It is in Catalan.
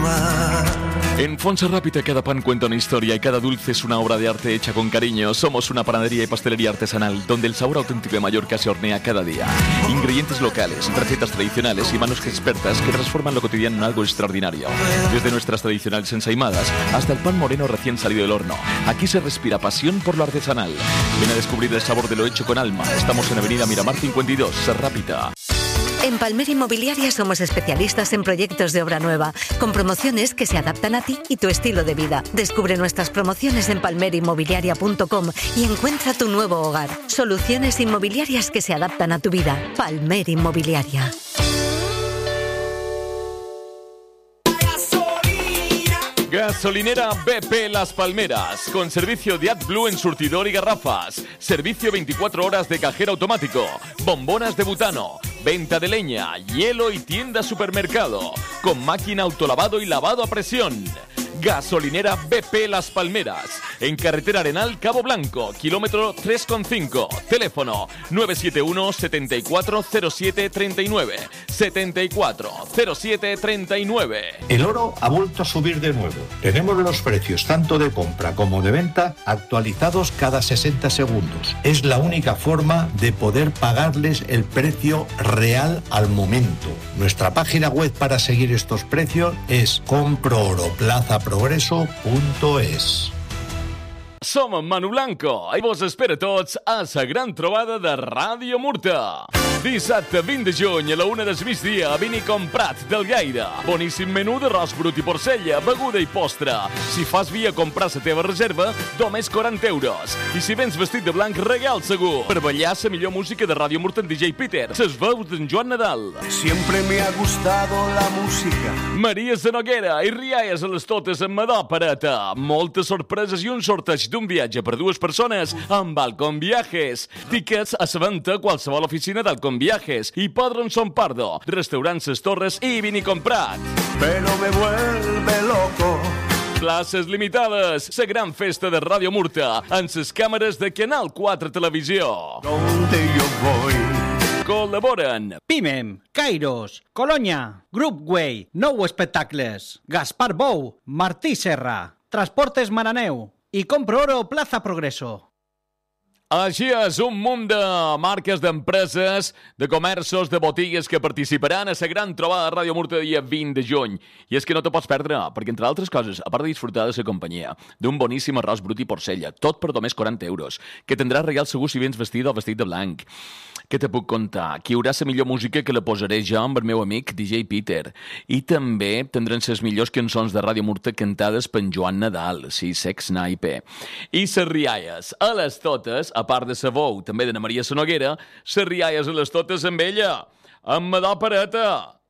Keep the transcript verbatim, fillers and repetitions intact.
mar. En Fonsa Rápida cada pan cuenta una historia y cada dulce es una obra de arte hecha con cariño. Somos una panadería y pastelería artesanal donde el sabor auténtico de Mallorca se hornea cada día. Ingredientes locales, recetas tradicionales y manos expertas que transforman lo cotidiano en algo extraordinario. Desde nuestras tradicionales ensaimadas hasta el pan moreno recién salido del horno. Aquí se respira pasión por lo artesanal. Ven a descubrir el sabor de lo hecho con alma. Estamos en Avenida Miramar cincuenta y dos, Rápida. En Palmer Inmobiliaria somos especialistas en proyectos de obra nueva, con promociones que se adaptan a ti y tu estilo de vida. Descubre nuestras promociones en palmer inmobiliaria punto com y encuentra tu nuevo hogar. Soluciones inmobiliarias que se adaptan a tu vida. Palmer Inmobiliaria. Gasolinera B P Las Palmeras, con servicio de AdBlue en surtidor y garrafas, servicio veinticuatro horas de cajero automático, bombonas de butano, venta de leña, hielo y tienda supermercado, con máquina autolavado y lavado a presión. Gasolinera B P Las Palmeras, en carretera Arenal Cabo Blanco, kilómetro tres coma cinco, teléfono nueve siete uno, setenta y cuatro cero siete treinta y nueve, setenta y cuatro cero siete treinta y nueve. El oro ha vuelto a subir de nuevo. Tenemos los precios tanto de compra como de venta actualizados cada sesenta segundos. Es la única forma de poder pagarles el precio real al momento. Nuestra página web para seguir estos precios es comprooroplaza progreso punto es. Som en Manu Blanco i vos espera tots a la gran trobada de Ràdio Murta. Dissabte vint de juny a la una del migdia a Vini Comprat del Gaire. Boníssim menú d'arròs brut i porcella, beguda i postre. Si fas via comprar la teva reserva, només quaranta euros. I si vens vestit de blanc, regal segur. Per ballar la millor música de Ràdio Murta en D J Peter. Ses veus d'en Joan Nadal. Siempre me ha gustado la música. Maria Zanoguera i rialles a les totes amb Madó Pareta. Moltes sorpreses i un sorteig d'un viatge per dues persones amb Balcón Viajes. Tickets a la venda a qualsevol oficina d'Alcón Viajes, Hipòdrom Son Pardo, Restaurants Ses Torres i Vini Comprat. Pero me vuelve loco. Places limitades, la gran festa de Ràdio Murta, amb les càmeres de Canal quatre Televisió. Donde yo voy. Col·laboren Pimem, Kairos, Colonia, Groupway, Nou Espectacles, Gaspar Bou, Martí Serra, Transportes Maraneu i Compro Oro Plaza Progreso. Així és, un munt de marques, d'empreses, de comerços, de botigues que participaran a la gran trobada de Ràdio Murta dia vint de juny. I és que no te pots perdre, perquè entre altres coses, a part de disfrutar de la companyia, d'un boníssim arròs brut i porcella, tot per només quaranta euros, que tindràs regal segur si vens vestit o vestit de blanc. Què te puc contar? Que hi haurà la millor música que la posaré jo amb el meu amic D J Peter. I també tindran les millors cançons de Ràdio Murta cantades per Joan Nadal, sí, Sex Snipe. I les rialles, a les totes, a part de sa veu, també de na Maria Sanoguera, les rialles a les totes amb ella, amb Madó Pareta.